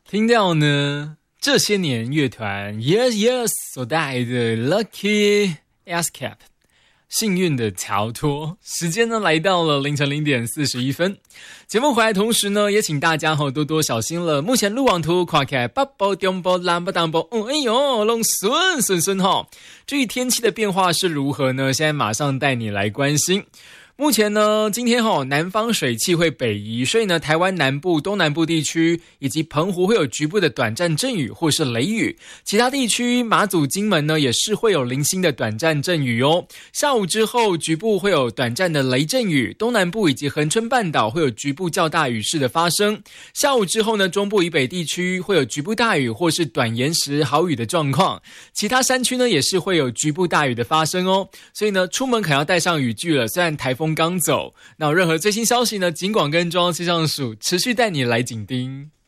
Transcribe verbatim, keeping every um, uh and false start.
听到呢这些年乐团 Yes Yes 所带来的 Lucky Escape 幸运的逃脱。时间呢来到了凌晨零点四十一分。节目回来同时呢，也请大家吼多多小心了。目前路网图看起来北部、中部、南部、东部，嗯，哎呦，拢顺顺顺吼。至于天气的变化是如何呢？现在马上带你来关心。目前呢，今天齁南方水汽会北移，所以呢，台湾南部、东南部地区以及澎湖会有局部的短暂阵雨或是雷雨，其他地区马祖、金门呢也是会有零星的短暂阵雨哦。下午之后，局部会有短暂的雷阵雨，东南部以及恒春半岛会有局部较大雨势的发生。下午之后呢，中部以北地区会有局部大雨或是短延时豪雨的状况，其他山区呢也是会有局部大雨的发生哦。所以呢，出门可能要带上雨具了，虽然台风刚走，那有任何最新消息呢，警广跟中央气象署持续带你来紧盯。